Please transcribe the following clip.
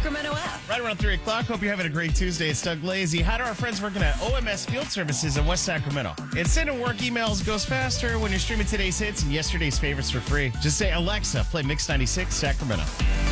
Sacramento app. Right around 3 o'clock. Hope you're having a great Tuesday. It's Doug Lazy. How do our friends working at OMS Field Services in West Sacramento? And sending work emails goes faster when you're streaming today's hits and yesterday's favorites for free. Just say, Alexa, play Mix 96 Sacramento.